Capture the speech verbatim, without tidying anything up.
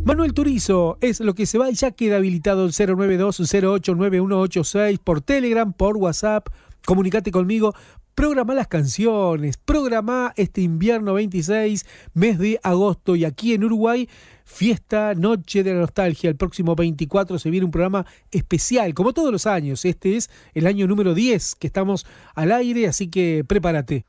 Manuel Turizo es lo que se va y ya queda habilitado el cero nueve dos cero ocho nueve uno ocho seis por Telegram, por WhatsApp. Comunicate conmigo, programa las canciones, programa este invierno veintiséis, mes de agosto, y aquí en Uruguay, fiesta Noche de la Nostalgia. El próximo veinticuatro se viene un programa especial, como todos los años. Este es el año número diez que estamos al aire, así que prepárate.